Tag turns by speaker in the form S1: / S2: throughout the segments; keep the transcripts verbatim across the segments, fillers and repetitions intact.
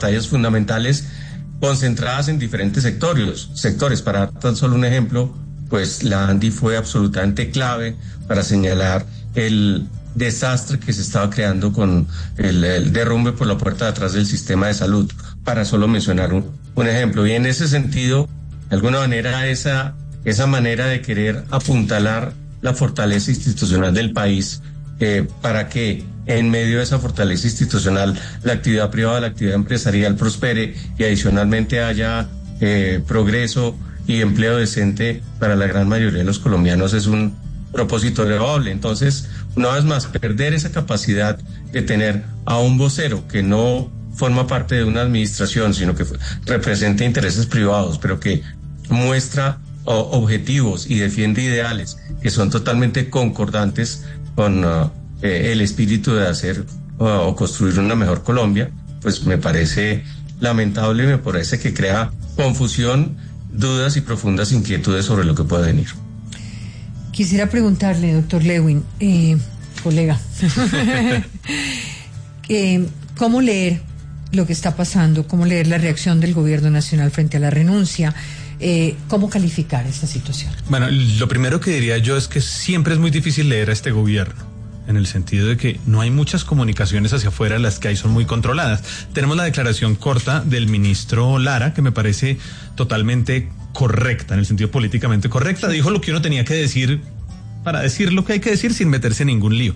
S1: batallas fundamentales concentradas en diferentes sectores. sectores. Para dar tan solo un ejemplo, pues la ANDI fue absolutamente clave para señalar el desastre que se estaba creando con el, el derrumbe por la puerta de atrás del sistema de salud, para solo mencionar un, un ejemplo. Y en ese sentido, de alguna manera, esa, esa manera de querer apuntalar la fortaleza institucional del país, eh, para que en medio de esa fortaleza institucional la actividad privada, la actividad empresarial prospere y adicionalmente haya eh, progreso y empleo decente para la gran mayoría de los colombianos, es un propósito elevable. Entonces, una vez más, perder esa capacidad de tener a un vocero que no forma parte de una administración, sino que representa intereses privados, pero que muestra o, objetivos y defiende ideales que son totalmente concordantes con uh, eh, el espíritu de hacer uh, o construir una mejor Colombia, pues me parece lamentable y me parece que crea confusión, dudas y profundas inquietudes sobre lo que puede venir.
S2: Quisiera preguntarle, doctor Lewin, eh, colega, eh, ¿cómo leer lo que está pasando? ¿Cómo leer la reacción del gobierno nacional frente a la renuncia? Eh, ¿Cómo calificar esta situación?
S3: Bueno, lo primero que diría yo es que siempre es muy difícil leer a este gobierno, en el sentido de que no hay muchas comunicaciones hacia afuera, las que hay son muy controladas. Tenemos la declaración corta del ministro Lara, que me parece totalmente correcta, en el sentido políticamente correcta. Dijo lo que uno tenía que decir para decir lo que hay que decir sin meterse en ningún lío.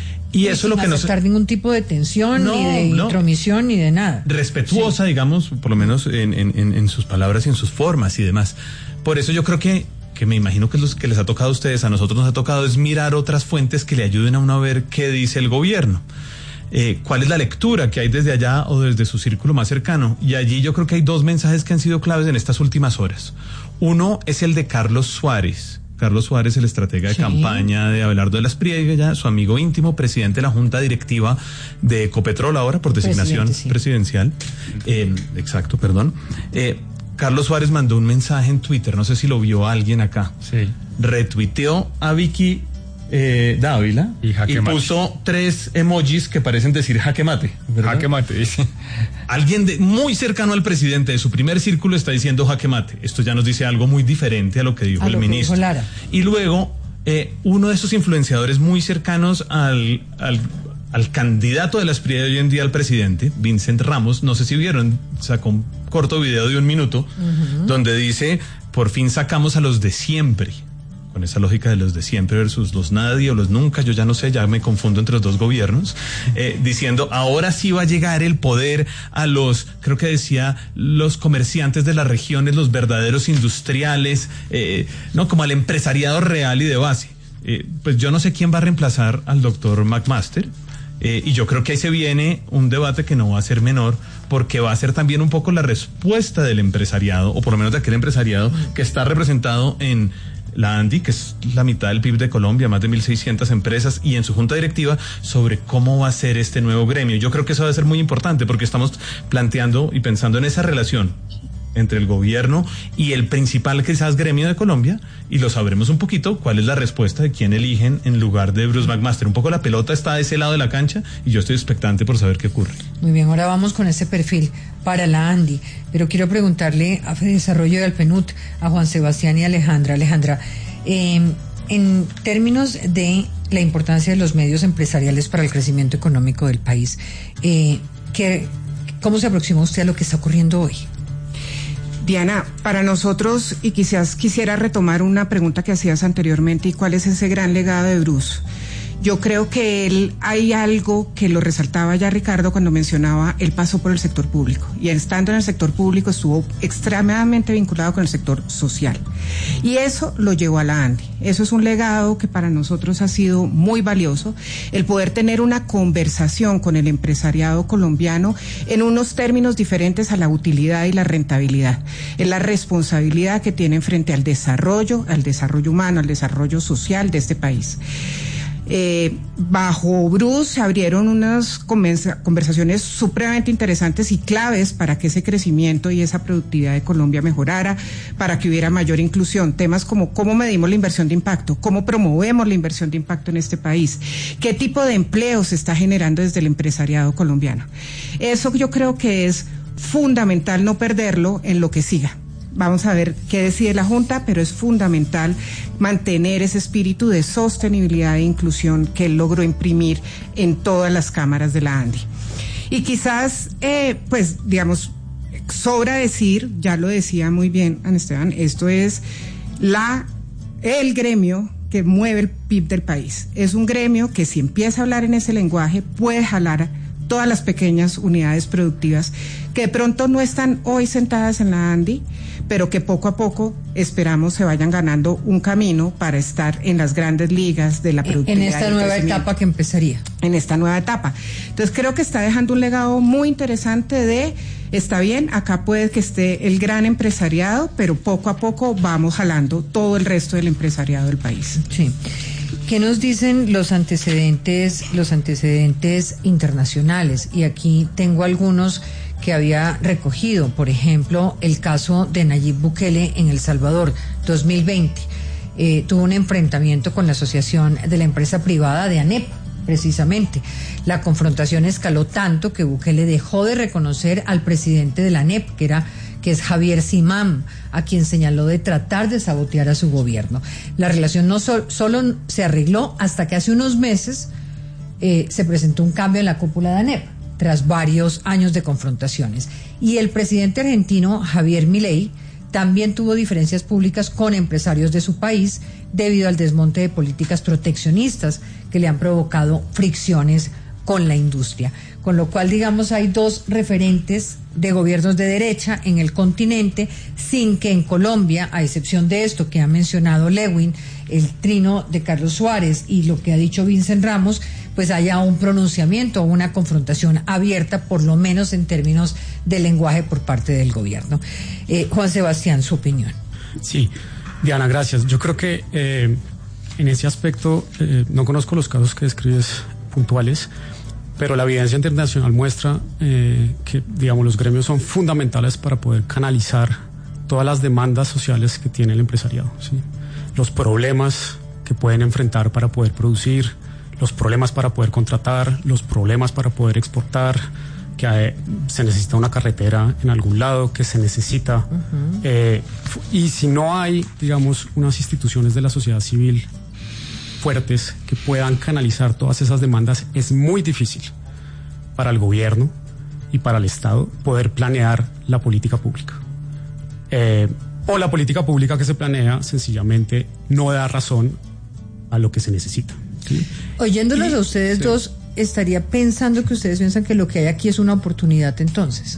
S3: Y eso es lo que no
S2: aceptar ningún tipo de tensión, no, ni de no. intromisión, ni de nada.
S3: Respetuosa,
S2: sí.
S3: digamos, por lo menos en, en, en sus palabras y en sus formas y demás. Por eso yo creo que, que me imagino que los que les ha tocado a ustedes, a nosotros nos ha tocado es mirar otras fuentes que le ayuden a uno a ver qué dice el gobierno. Eh, cuál es la lectura que hay desde allá o desde su círculo más cercano. Y allí yo creo que hay dos mensajes que han sido claves en estas últimas horas. Uno es el de Carlos Suárez. Carlos Suárez, el estratega de sí. campaña de Abelardo de las Priega, su amigo íntimo, presidente de la Junta Directiva de Ecopetrol, ahora por designación sí. presidencial. Eh, exacto, perdón. Eh, Carlos Suárez mandó un mensaje en Twitter, no sé si lo vio alguien acá.
S4: Sí.
S3: Retuiteó a Vicky eh, Dávila y, y puso tres emojis que parecen decir jaque mate, ¿verdad?
S4: Jaque mate, dice.
S3: Alguien de, muy cercano al presidente de su primer círculo está diciendo jaque mate. Esto ya nos dice algo muy diferente a lo que dijo
S2: a
S3: el
S2: lo
S3: ministro.
S2: Que dijo Lara.
S3: Y luego, eh, uno de esos influenciadores muy cercanos al, al, al candidato de la Espriella de hoy en día al presidente, Vincent Ramos, no sé si vieron, sacó un corto video de un minuto, uh-huh. donde dice, por fin sacamos a los de siempre. Con esa lógica de los de siempre versus los nadie o los nunca, yo ya no sé, ya me confundo entre los dos gobiernos, eh, diciendo, ahora sí va a llegar el poder a los, creo que decía, los comerciantes de las regiones, los verdaderos industriales, eh, no, como al empresariado real y de base. Eh, pues yo no sé quién va a reemplazar al doctor McMaster, eh, y yo creo que ahí se viene un debate que no va a ser menor, porque va a ser también un poco la respuesta del empresariado, o por lo menos de aquel empresariado que está representado en la ANDI, que es la mitad del P I B de Colombia, más de mil seiscientas empresas, y en su junta directiva, sobre cómo va a ser este nuevo gremio. Yo creo que eso va a ser muy importante, porque estamos planteando y pensando en esa relación entre el gobierno y el principal quizás gremio de Colombia, y lo sabremos un poquito cuál es la respuesta de quién eligen en lugar de Bruce McMaster. Un poco la pelota está de ese lado de la cancha y yo estoy expectante por saber qué ocurre.
S2: Muy bien, ahora vamos con ese perfil para la ANDI, pero quiero preguntarle a Desarrollo del PNUD, a Juan Sebastián y Alejandra. Alejandra, eh, en términos de la importancia de los medios empresariales para el crecimiento económico del país, eh, ¿qué, ¿cómo se aproxima usted a lo que está ocurriendo hoy?
S5: Diana, para nosotros, y quizás quisiera retomar una pregunta que hacías anteriormente, ¿y cuál es ese gran legado de Bruce? Yo creo que él, hay algo que lo resaltaba ya Ricardo cuando mencionaba, él pasó por el sector público, y estando en el sector público estuvo extremadamente vinculado con el sector social, y eso lo llevó a la ANDI. Eso es un legado que para nosotros ha sido muy valioso, el poder tener una conversación con el empresariado colombiano en unos términos diferentes a la utilidad y la rentabilidad, en la responsabilidad que tienen frente al desarrollo, al desarrollo humano, al desarrollo social de este país. Eh, bajo Bruce se abrieron unas conversaciones supremamente interesantes y claves para que ese crecimiento y esa productividad de Colombia mejorara, para que hubiera mayor inclusión. Temas como cómo medimos la inversión de impacto, cómo promovemos la inversión de impacto en este país, qué tipo de empleo se está generando desde el empresariado colombiano. Eso yo creo que es fundamental no perderlo en lo que siga. Vamos a ver qué decide la Junta, pero es fundamental mantener ese espíritu de sostenibilidad e inclusión que él logró imprimir en todas las cámaras de la ANDI. Y quizás, eh, pues, digamos, sobra decir, ya lo decía muy bien Ana Esteban, esto es la, el gremio que mueve el P I B del país. Es un gremio que si empieza a hablar en ese lenguaje puede jalar todas las pequeñas unidades productivas que de pronto no están hoy sentadas en la ANDI, pero que poco a poco esperamos se vayan ganando un camino para estar en las grandes ligas de la productividad.
S2: En esta nueva etapa que empezaría.
S5: En esta nueva etapa. Entonces creo que está dejando un legado muy interesante de, está bien, acá puede que esté el gran empresariado, pero poco a poco vamos jalando todo el resto del empresariado del país.
S2: Sí. ¿Qué nos dicen los antecedentes, los antecedentes internacionales? Y aquí tengo algunos que había recogido, por ejemplo, el caso de Nayib Bukele en El Salvador, dos mil veinte. Eh, tuvo un enfrentamiento con la Asociación de la Empresa Privada de ANEP, precisamente. La confrontación escaló tanto que Bukele dejó de reconocer al presidente de la ANEP, que era que es Javier Simam, a quien señaló de tratar de sabotear a su gobierno. La relación no so- solo se arregló hasta que hace unos meses eh, se presentó un cambio en la cúpula de ANEP, tras varios años de confrontaciones. Y el presidente argentino Javier Milei también tuvo diferencias públicas con empresarios de su país debido al desmonte de políticas proteccionistas que le han provocado fricciones con la industria. Con lo cual, digamos, hay dos referentes de gobiernos de derecha en el continente, sin que en Colombia, a excepción de esto que ha mencionado Lewin, el trino de Carlos Suárez y lo que ha dicho Vincent Ramos, pues haya un pronunciamiento o una confrontación abierta, por lo menos en términos de lenguaje por parte del gobierno. Eh, Juan Sebastián, su opinión.
S4: Sí, Diana, gracias. Yo creo que eh, en ese aspecto, eh, no conozco los casos que describes puntuales, pero la evidencia internacional muestra eh, que, digamos, los gremios son fundamentales para poder canalizar todas las demandas sociales que tiene el empresariado, ¿sí? Los problemas que pueden enfrentar para poder producir, los problemas para poder contratar, los problemas para poder exportar, que eh, se necesita una carretera en algún lado, que se necesita, uh-huh. eh, y si no hay, digamos, unas instituciones de la sociedad civil fuertes que puedan canalizar todas esas demandas, es muy difícil para el gobierno y para el Estado poder planear la política pública. Eh, o la política pública que se planea sencillamente no da razón a lo que se necesita, ¿sí?
S2: Oyéndolos
S4: y,
S2: a ustedes
S4: sí.
S2: dos, estaría pensando que ustedes piensan que lo que hay aquí es una oportunidad entonces.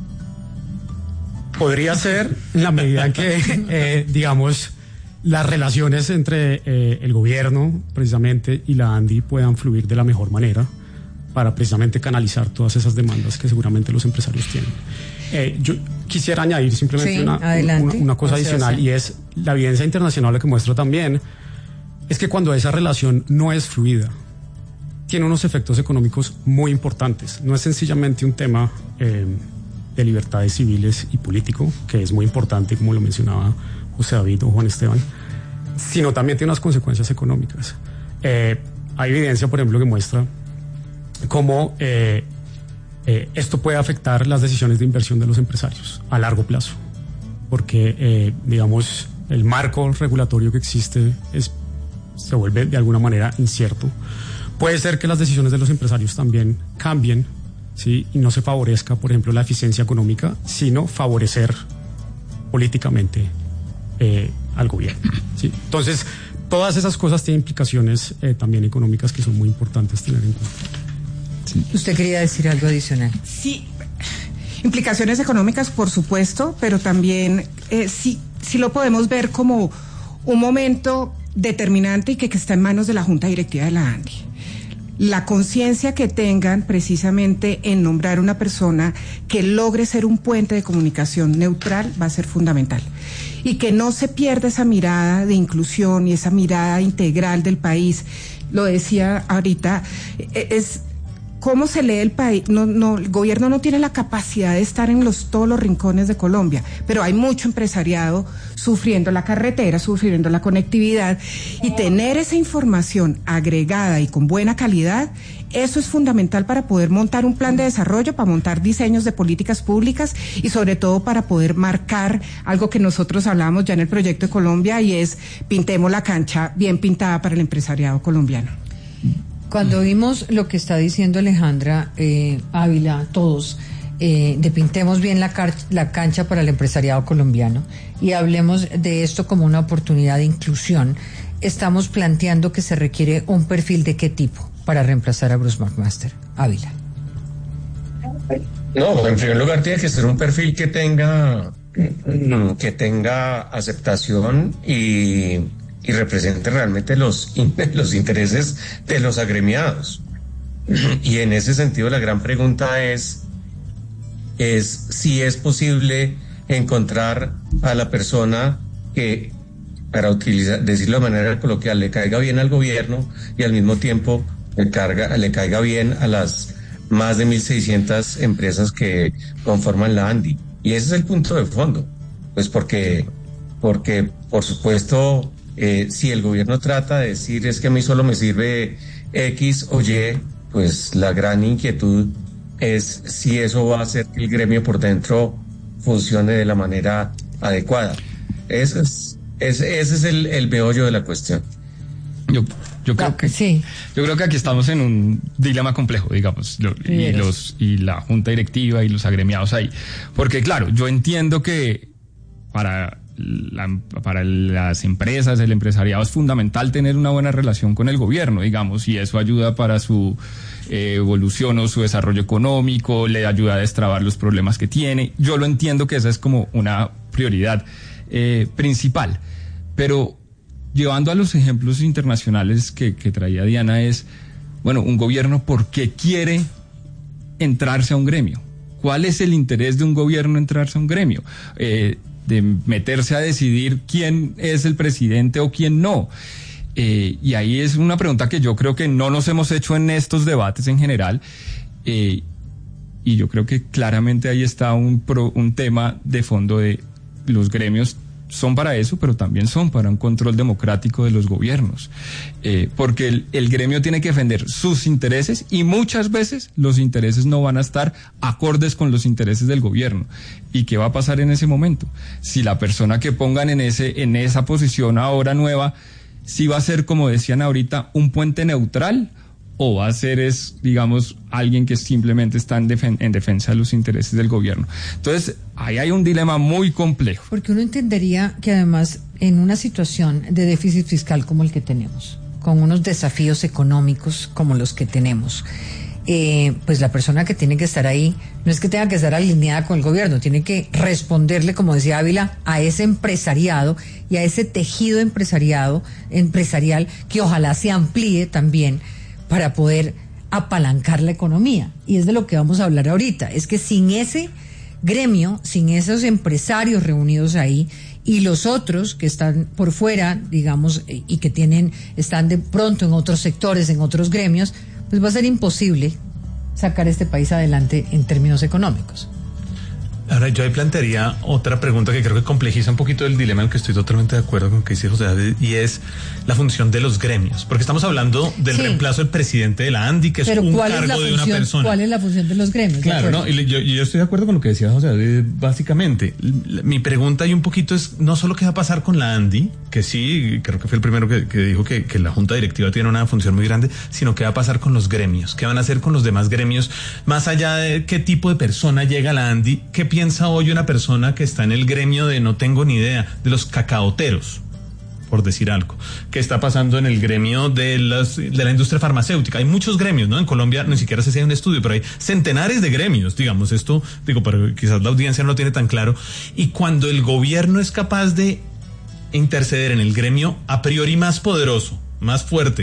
S4: Podría ser, en la medida en que, eh, digamos, las relaciones entre eh, el gobierno, precisamente, y la ANDI puedan fluir de la mejor manera para precisamente canalizar todas esas demandas que seguramente los empresarios tienen. Eh, yo quisiera añadir simplemente
S2: sí,
S4: una, una, una cosa adicional, y es la evidencia internacional lo que muestra también es que cuando esa relación no es fluida, tiene unos efectos económicos muy importantes. No es sencillamente un tema eh, de libertades civiles y político, que es muy importante, como lo mencionaba José David o Juan Esteban, sino también tiene unas consecuencias económicas. Eh, hay evidencia, por ejemplo, que muestra cómo eh, eh, esto puede afectar las decisiones de inversión de los empresarios a largo plazo, porque, eh, digamos, el marco regulatorio que existe es, se vuelve de alguna manera incierto. Puede ser que las decisiones de los empresarios también cambien, ¿sí? Y no se favorezca, por ejemplo, la eficiencia económica, sino favorecer políticamente eh, al gobierno, ¿sí? Entonces, todas esas cosas tienen implicaciones eh, también económicas que son muy importantes tener en cuenta.
S2: Sí. ¿Usted quería decir algo adicional?
S5: Sí, implicaciones económicas, por supuesto, pero también eh, sí, sí lo podemos ver como un momento determinante y que, que está en manos de la Junta Directiva de la ANDI. La conciencia que tengan precisamente en nombrar una persona que logre ser un puente de comunicación neutral va a ser fundamental. Y que no se pierda esa mirada de inclusión y esa mirada integral del país. Lo decía ahorita, es ¿Cómo se lee el país? No, no, el gobierno no tiene la capacidad de estar en los, todos los rincones de Colombia, pero hay mucho empresariado sufriendo la carretera, sufriendo la conectividad, y tener esa información agregada y con buena calidad, eso es fundamental para poder montar un plan de desarrollo, para montar diseños de políticas públicas y sobre todo para poder marcar algo que nosotros hablamos ya en el proyecto de Colombia, y es pintemos la cancha bien pintada para el empresariado colombiano.
S2: Cuando vimos lo que está diciendo Alejandra eh, Ávila, todos, eh, de pintemos bien la, car- la cancha para el empresariado colombiano y hablemos de esto como una oportunidad de inclusión, estamos planteando que se requiere un perfil de qué tipo para reemplazar a Bruce McMaster. Ávila.
S1: No, en primer lugar tiene que ser un perfil que tenga, que tenga aceptación y... y represente realmente los, los intereses de los agremiados. Y en ese sentido la gran pregunta es, es si es posible encontrar a la persona que, para utilizar, decirlo de manera coloquial, le caiga bien al gobierno y al mismo tiempo le, carga, le caiga bien a las más de mil seiscientas empresas que conforman la ANDI. Y ese es el punto de fondo, pues porque, porque por supuesto, Eh, si el gobierno trata de decir es que a mí solo me sirve X o Y, pues la gran inquietud es si eso va a hacer que el gremio por dentro funcione de la manera adecuada. Ese es, ese, ese es el, el meollo de la cuestión.
S6: Yo, yo creo que
S2: sí.
S6: Yo creo que aquí estamos en un dilema complejo, digamos, lo, y los y la junta directiva y los agremiados ahí, porque claro, yo entiendo que para La, para las empresas, el empresariado, es fundamental tener una buena relación con el gobierno, digamos, y eso ayuda para su eh, evolución o su desarrollo económico, le ayuda a destrabar los problemas que tiene. Yo lo entiendo que esa es como una prioridad eh, principal, pero llevando a los ejemplos internacionales que, que traía Diana es, bueno, un gobierno, ¿por qué quiere entrarse a un gremio? ¿Cuál es el interés de un gobierno entrarse a un gremio? Eh, de meterse a decidir quién es el presidente o quién no. Eh, y ahí es una pregunta que yo creo que no nos hemos hecho en estos debates en general, eh, y yo creo que claramente ahí está un, pro, un tema de fondo de los gremios son para eso, pero también son para un control democrático de los gobiernos, eh, porque el, el gremio tiene que defender sus intereses y muchas veces los intereses no van a estar acordes con los intereses del gobierno. ¿Y qué va a pasar en ese momento? Si la persona que pongan en ese en esa posición ahora nueva, si va a ser, como decían ahorita, un puente neutral, o va a ser, es, digamos, alguien que simplemente está en, defen- en defensa de los intereses del gobierno. Entonces, ahí hay un dilema muy complejo.
S2: Porque uno entendería que además, en una situación de déficit fiscal como el que tenemos, con unos desafíos económicos como los que tenemos, eh, pues la persona que tiene que estar ahí no es que tenga que estar alineada con el gobierno, tiene que responderle, como decía Ávila, a ese empresariado y a ese tejido empresariado, empresarial que ojalá se amplíe también para poder apalancar la economía. Y es de lo que vamos a hablar ahorita. Es que sin ese gremio, sin esos empresarios reunidos ahí y los otros que están por fuera, digamos, y que tienen, están de pronto en otros sectores, en otros gremios, pues va a ser imposible sacar este país adelante en términos económicos.
S3: Ahora, yo ahí plantearía otra pregunta que creo que complejiza un poquito el dilema en el que estoy totalmente de acuerdo con lo que dice José David, y es la función de los gremios. Porque estamos hablando del sí. reemplazo del presidente de la ANDI, que
S2: Pero
S3: es un
S2: ¿cuál
S3: cargo
S2: es la
S3: de
S2: función,
S3: una persona.
S2: ¿Cuál es la función de los gremios?
S3: Claro, ¿no? Y yo, yo estoy de acuerdo con lo que decía José David, básicamente. Mi pregunta ahí un poquito es, no solo qué va a pasar con la ANDI, que sí, creo que fue el primero que, que dijo que, que la junta directiva tiene una función muy grande, sino qué va a pasar con los gremios, qué van a hacer con los demás gremios, más allá de qué tipo de persona llega a la ANDI, qué piensa hoy una persona persona que está en el gremio de no tengo ni idea, de los cacaoteros, por decir algo, que está pasando en el gremio de las de la industria farmacéutica. Hay muchos gremios, ¿no? En Colombia ni siquiera se hace un estudio, pero hay centenares de gremios, digamos, esto, digo, pero quizás la audiencia no lo tiene tan claro. Y cuando el gobierno es capaz de interceder en el gremio a priori más poderoso, más fuerte,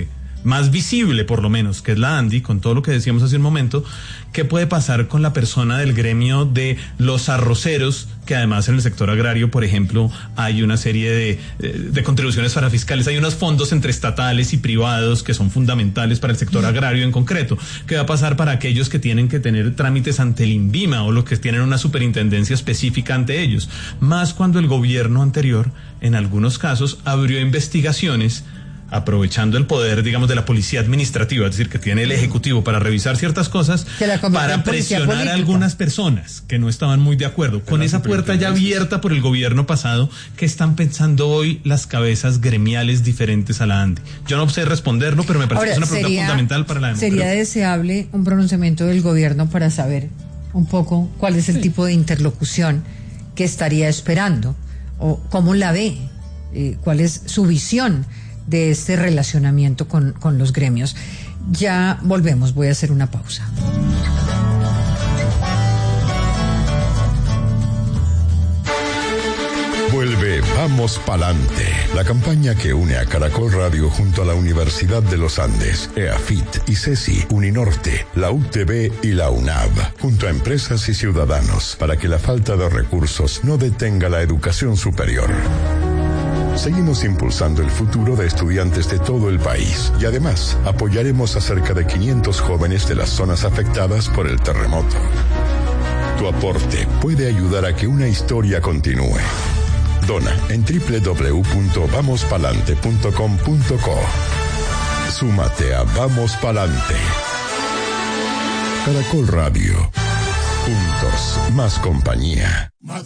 S3: más visible por lo menos, que es la ANDI, con todo lo que decíamos hace un momento, ¿qué puede pasar con la persona del gremio de los arroceros, que además en el sector agrario, por ejemplo, hay una serie de, de contribuciones parafiscales, hay unos fondos entre estatales y privados que son fundamentales para el sector agrario en concreto? ¿Qué va a pasar para aquellos que tienen que tener trámites ante el INVIMA o los que tienen una superintendencia específica ante ellos? Más cuando el gobierno anterior, en algunos casos, abrió investigaciones aprovechando el poder, digamos, de la policía administrativa, es decir, que tiene el Ejecutivo para revisar ciertas cosas, para presionar a algunas personas que no estaban muy de acuerdo. Con esa puerta ya abierta por el gobierno pasado, ¿qué están pensando hoy las cabezas gremiales diferentes a la ANDI? Yo no sé responderlo, pero me parece Ahora, que es una pregunta sería, fundamental para la democracia.
S2: ¿Sería deseable un pronunciamiento del gobierno para saber un poco cuál es el sí. tipo de interlocución que estaría esperando? ¿O cómo la ve? Eh, ¿Cuál es su visión de este relacionamiento con, con los gremios? Ya volvemos, voy a hacer una pausa.
S7: Vuelve Vamos Pa'lante, la campaña que une a Caracol Radio junto a la Universidad de los Andes, EAFIT, ICESI, Uninorte, la U T B y la UNAV, junto a empresas y ciudadanos, para que la falta de recursos no detenga la educación superior. Seguimos impulsando el futuro de estudiantes de todo el país y además apoyaremos a cerca de quinientos jóvenes de las zonas afectadas por el terremoto. Tu aporte puede ayudar a que una historia continúe. Dona en doble u doble u doble u punto vamos palante punto com punto co. Súmate a Vamos Pa'lante. Caracol Radio. Juntos, más compañía.